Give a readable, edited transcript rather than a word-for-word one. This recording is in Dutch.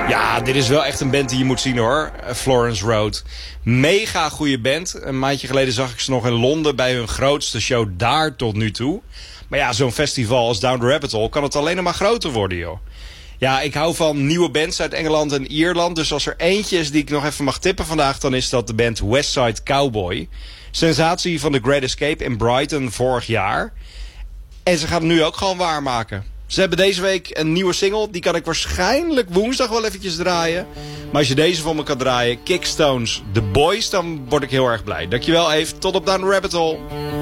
Ja, dit is wel echt een band die je moet zien hoor. Florence Road. Mega goede band. Een maandje geleden zag ik ze nog in Londen bij hun grootste show daar tot nu toe. Maar ja, zo'n festival als Down the Rabbit Hole kan het alleen nog maar groter worden, joh. Ja, ik hou van nieuwe bands uit Engeland en Ierland. Dus als er eentje is die ik nog even mag tippen vandaag, dan is dat de band Westside Cowboy. Sensatie van The Great Escape in Brighton vorig jaar. En ze gaan het nu ook gewoon waarmaken. Ze hebben deze week een nieuwe single. Die kan ik waarschijnlijk woensdag wel eventjes draaien. Maar als je deze voor me kan draaien, Kickstones, The Boys, dan word ik heel erg blij. Dankjewel Eve, tot op Down the Rabbit Hole.